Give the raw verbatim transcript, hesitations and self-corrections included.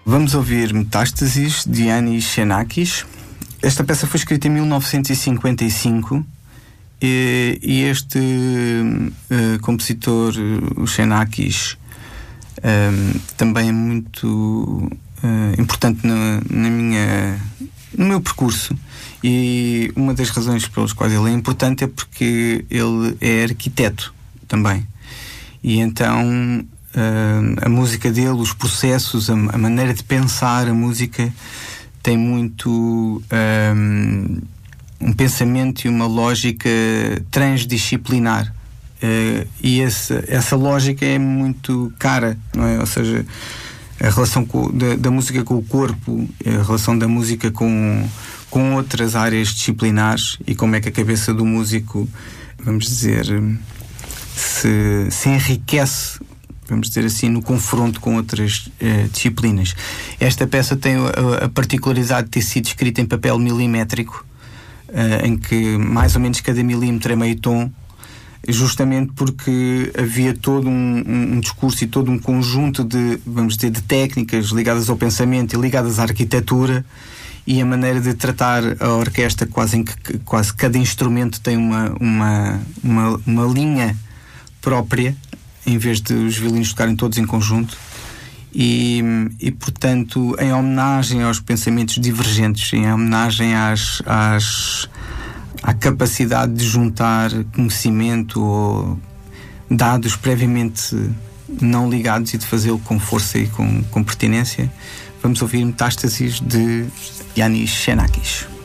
Vamos ouvir Metástases, de Yannis Xenakis. Esta peça foi escrita em mil novecentos e cinquenta e cinco e, e este uh, compositor, o Xenakis, um, também é muito uh, importante na, na minha, no meu percurso. E uma das razões pelas quais ele é importante é porque ele é arquiteto também. E então uh, a música dele, os processos, a, a maneira de pensar a música tem muito um, um pensamento e uma lógica transdisciplinar. Uh, e essa, essa lógica é muito cara, não é? Ou seja, a relação com, da, da música com o corpo, a relação da música com, com outras áreas disciplinares, e como é que a cabeça do músico, vamos dizer, se, se enriquece, vamos dizer assim, no confronto com outras uh, disciplinas. Esta peça tem a, a particularidade de ter sido escrita em papel milimétrico, uh, em que mais ou menos cada milímetro é meio tom, justamente porque havia todo um, um, um discurso e todo um conjunto de, vamos dizer, de técnicas ligadas ao pensamento e ligadas à arquitetura, e a maneira de tratar a orquestra, quase em que quase cada instrumento tem uma, uma, uma, uma linha própria, em vez de os violinos tocarem todos em conjunto, e, e portanto, em homenagem aos pensamentos divergentes, em homenagem às, às, à capacidade de juntar conhecimento ou dados previamente não ligados e de fazê-lo com força e com, com pertinência, vamos ouvir Metástases, de Yannis Xenakis.